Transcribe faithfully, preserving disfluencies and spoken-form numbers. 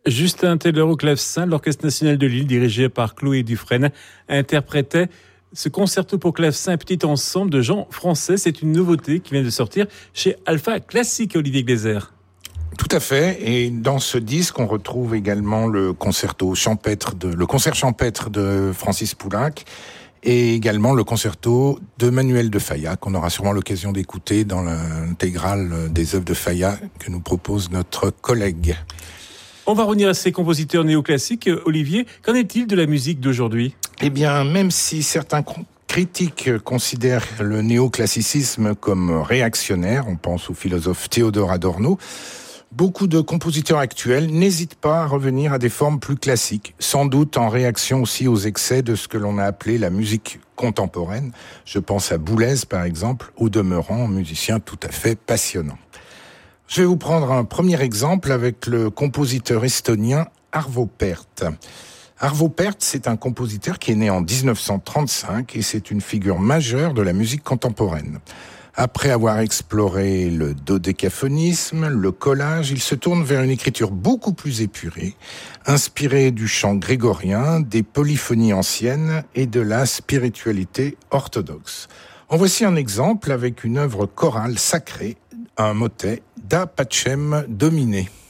Justin Taylor au clavecin, l'Orchestre national de Lille, dirigé par Chloé Dufresne, interprétait ce concerto pour clavecin, un petit ensemble de gens français. C'est une nouveauté qui vient de sortir chez Alpha Classique, Olivier Gleiser. Tout à fait. Et dans ce disque, on retrouve également le concerto champêtre de, le concert champêtre de Francis Poulenc et également le concerto de Manuel de Falla, qu'on aura sûrement l'occasion d'écouter dans l'intégrale des œuvres de Falla que nous propose notre collègue. On va revenir à ces compositeurs néoclassiques. Olivier, qu'en est-il de la musique d'aujourd'hui ? Eh bien, même si certains critiques considèrent le néoclassicisme comme réactionnaire, on pense au philosophe Théodore Adorno, beaucoup de compositeurs actuels n'hésitent pas à revenir à des formes plus classiques, sans doute en réaction aussi aux excès de ce que l'on a appelé la musique contemporaine. Je pense à Boulez, par exemple, au demeurant musicien tout à fait passionnant. Je vais vous prendre un premier exemple avec le compositeur estonien Arvo Pärt. Arvo Pärt, c'est un compositeur qui est né en dix-neuf cent trente-cinq et c'est une figure majeure de la musique contemporaine. Après avoir exploré le dodécaphonisme, le collage, il se tourne vers une écriture beaucoup plus épurée, inspirée du chant grégorien, des polyphonies anciennes et de la spiritualité orthodoxe. En voici un exemple avec une œuvre chorale sacrée, un motet Da Pacem Domine.